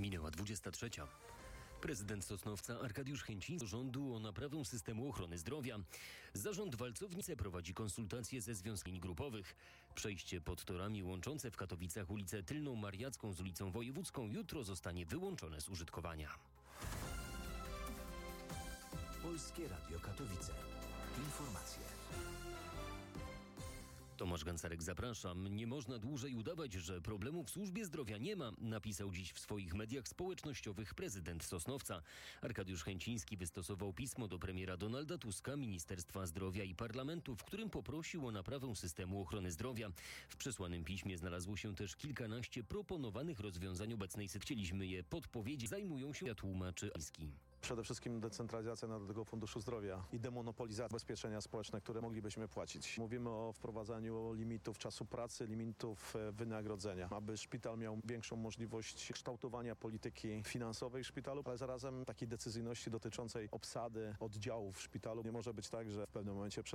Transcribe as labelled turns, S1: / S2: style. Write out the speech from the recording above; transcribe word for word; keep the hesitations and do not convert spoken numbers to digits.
S1: Minęła dwudziesta trzecia. Prezydent Sosnowca Arkadiusz Chęciński rządu o naprawę systemu ochrony zdrowia. Zarząd Walcownice prowadzi konsultacje ze związkami grupowych. Przejście pod torami łączące w Katowicach ulicę Tylną Mariacką z ulicą Wojewódzką jutro zostanie wyłączone z użytkowania.
S2: Polskie Radio Katowice. Informacje.
S1: Tomasz Gancarek, zapraszam. Nie można dłużej udawać, że problemów w służbie zdrowia nie ma, napisał dziś w swoich mediach społecznościowych prezydent Sosnowca. Arkadiusz Chęciński wystosował pismo do premiera Donalda Tuska, Ministerstwa Zdrowia i Parlamentu, w którym poprosił o naprawę systemu ochrony zdrowia. W przesłanym piśmie znalazło się też kilkanaście proponowanych rozwiązań obecnej sytuacji. Chcieliśmy je podpowiedzieć, zajmują się, tłumaczy Chęciński.
S3: Przede wszystkim decentralizacja Narodowego Funduszu Zdrowia i demonopolizacja ubezpieczenia społeczne, które moglibyśmy płacić. Mówimy o wprowadzaniu limitów czasu pracy, limitów wynagrodzenia, aby szpital miał większą możliwość kształtowania polityki finansowej w szpitalu, ale zarazem takiej decyzyjności dotyczącej obsady oddziałów w szpitalu. Nie może być tak, że w pewnym momencie